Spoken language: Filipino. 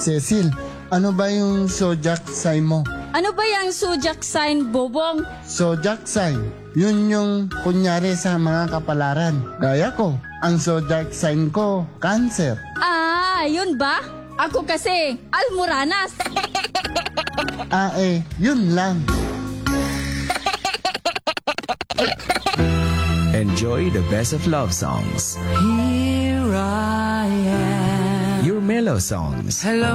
Cecil, ano ba yung zodiac sign mo? Ano ba yung zodiac sign, Bobong? Zodiac sign, yun yung kunyari sa mga kapalaran. Gaya ko, ang zodiac sign ko, Cancer. Ah, yun ba? Ako kasi, Almoranas. Yun lang. Enjoy the best of love songs. Here I am. Your mellow songs. Hello.